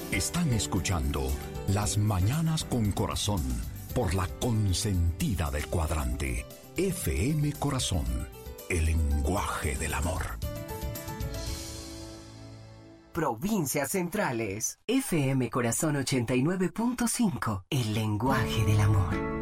Están escuchando Las Mañanas con Corazón por la consentida del cuadrante. FM Corazón, el lenguaje del amor. Provincias Centrales. FM Corazón 89.5, el lenguaje del amor.